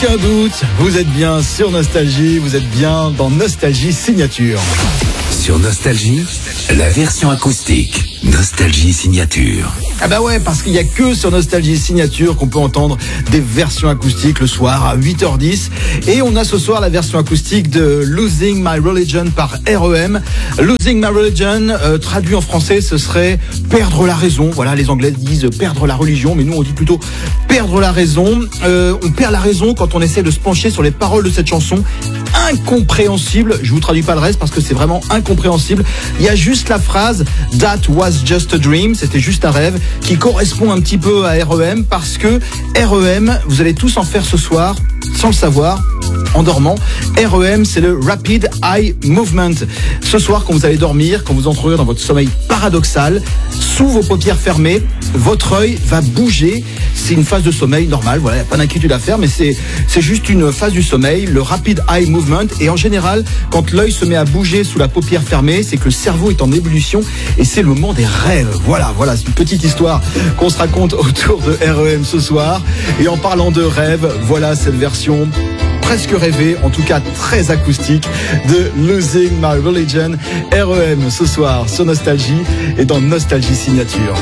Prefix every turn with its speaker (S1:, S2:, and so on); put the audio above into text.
S1: Aucun doute, vous êtes bien sur Nostalgie, vous êtes bien dans Nostalgie Signature.
S2: Sur Nostalgie, la version acoustique. Nostalgie Signature.
S1: Ah bah ouais, parce qu'il n'y a que sur Nostalgie Signature qu'on peut entendre des versions acoustiques le soir à 8h10. Et on a ce soir la version acoustique de Losing My Religion par REM. Losing My Religion, traduit en français, ce serait perdre la raison. Voilà, les Anglais disent perdre la religion, mais nous on dit plutôt perdre la raison. On perd la raison quand on essaie de se pencher sur les paroles de cette chanson. Incompréhensible, je vous traduis pas le reste parce que c'est vraiment incompréhensible. Il y a juste la phrase That was just a dream, c'était juste un rêve, qui correspond un petit peu à REM parce que REM, vous allez tous en faire ce soir sans le savoir, en dormant. REM, c'est le Rapid Eye Movement. Ce soir, quand vous allez dormir, quand vous entrerez dans votre sommeil paradoxal, sous vos paupières fermées, votre œil va bouger. C'est une phase de sommeil normale, voilà, il n'y a pas d'inquiétude à faire, mais c'est juste une phase du sommeil, le Rapid Eye Movement. Et en général, quand l'œil se met à bouger sous la paupière fermée, c'est que le cerveau est en ébullition et c'est le moment des rêves. Voilà, c'est une petite histoire qu'on se raconte autour de REM ce soir. Et en parlant de rêves, voilà cette version presque rêvée, en tout cas très acoustique, de Losing My Religion. REM ce soir sur Nostalgie et dans Nostalgie Signature.